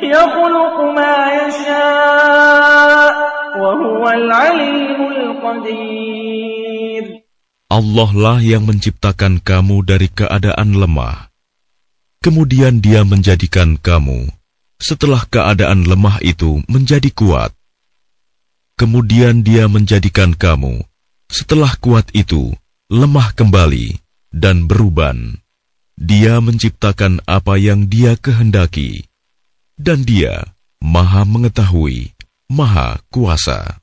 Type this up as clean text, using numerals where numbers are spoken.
يخلق ما يشاء وهو العليم القدير. Allah lah yang menciptakan kamu dari keadaan lemah. Kemudian Dia menjadikan kamu setelah keadaan lemah itu menjadi kuat. Kemudian Dia menjadikan kamu setelah kuat itu lemah kembali dan beruban. Dia menciptakan apa yang Dia kehendaki, dan Dia Maha Mengetahui, Maha Kuasa.